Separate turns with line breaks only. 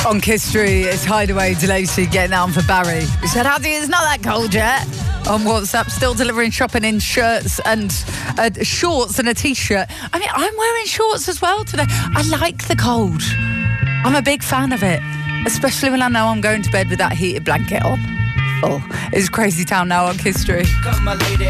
On Kiss Street, it's Hideaway DeLacy getting that on for Barry. He said, Addy, it's not that cold yet. On WhatsApp, still delivering shopping in shirts and shorts and a t-shirt. I mean, I'm wearing shorts as well today. I like the cold. I'm a big fan of it, especially when I know I'm going to bed with that heated blanket on. Oh, it's Crazy Town now on Kiss Street.
Come, my lady,